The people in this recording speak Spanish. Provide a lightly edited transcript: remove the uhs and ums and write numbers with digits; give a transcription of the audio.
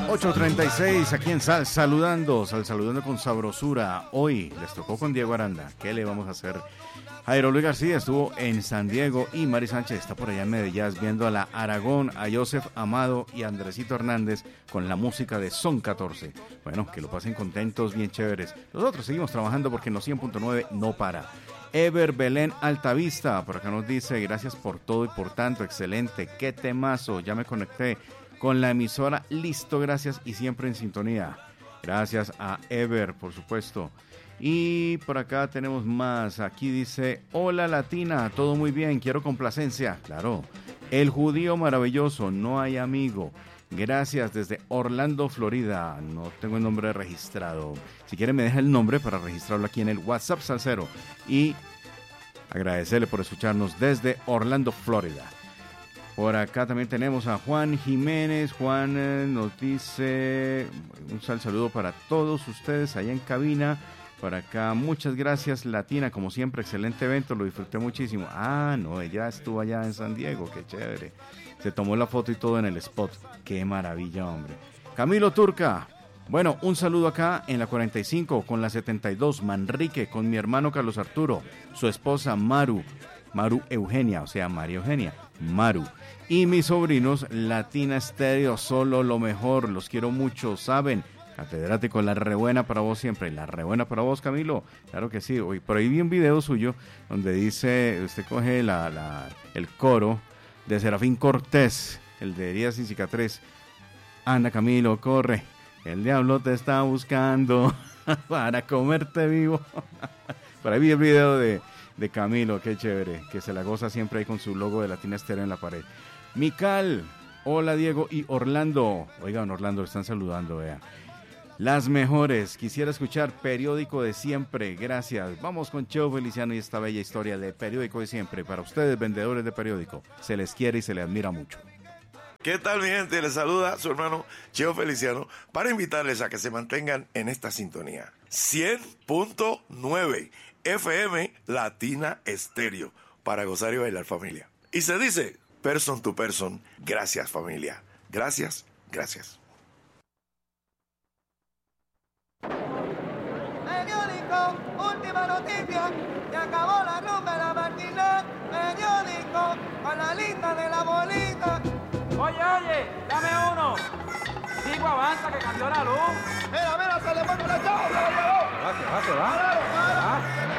8:36 aquí en saludando con sabrosura. Hoy les tocó con Diego Aranda. ¿Qué le vamos a hacer? Jairo Luis García estuvo en San Diego y Mari Sánchez está por allá en Medellín viendo a la Aragón, a Joseph Amado y a Andresito Hernández con la música de Son 14. Bueno, que lo pasen contentos, bien chéveres. Nosotros seguimos trabajando porque en los 100.9 no para. Ever Belén Altavista, por acá nos dice, gracias por todo y por tanto, excelente, qué temazo, ya me conecté con la emisora, listo, gracias y siempre en sintonía. Gracias a Ever, por supuesto. Y por acá tenemos más, aquí dice, hola Latina, todo muy bien, quiero complacencia, claro. El judío maravilloso, no hay amigo. Gracias desde Orlando, Florida. No tengo el nombre registrado. Si quiere me deja el nombre para registrarlo aquí en el WhatsApp Salsero. Y agradecerle por escucharnos desde Orlando, Florida. Por acá también tenemos a Juan Jiménez. Juan nos dice un saludo para todos ustedes allá en cabina. Por acá, muchas gracias Latina, como siempre, excelente evento, lo disfruté muchísimo. Ah, no, ella estuvo allá en San Diego, qué chévere. Se tomó la foto y todo en el spot, qué maravilla, hombre. Camilo Turca, bueno, un saludo acá en la 45 con la 72, Manrique, con mi hermano Carlos Arturo, su esposa Maru Eugenia, o sea, María Eugenia, Maru. Y mis sobrinos, Latina Estéreo, solo lo mejor, los quiero mucho, ¿saben? Catedrático, la rebuena para vos siempre. La rebuena para vos, Camilo. Claro que sí. Hoy por ahí vi un video suyo donde dice, usted coge el coro de Serafín Cortés, el de Heridas sin cicatriz. Anda, Camilo, corre. El diablo te está buscando para comerte vivo. Por ahí vi el video de Camilo, qué chévere. Que se la goza siempre ahí con su logo de Latina Estéreo en la pared. Mical, hola Diego y Orlando. Oigan, Orlando, le están saludando, vea. Las mejores, quisiera escuchar Periódico de Siempre, gracias. Vamos con Cheo Feliciano y esta bella historia de Periódico de Siempre. Para ustedes, vendedores de periódico, se les quiere y se les admira mucho. ¿Qué tal, mi gente? Les saluda su hermano Cheo Feliciano para invitarles a que se mantengan en esta sintonía. 100.9 FM Latina Estéreo, para gozar y bailar, familia. Y se dice, person to person, gracias, familia. Gracias, gracias. Periódico, última noticia, se acabó la rumba de la matinée. Periódico, con la lista de la bolita. Oye, dame uno. Sigo, avanza, que cambió la luz. Mira, se le pone la chava, se lo llevó. Va.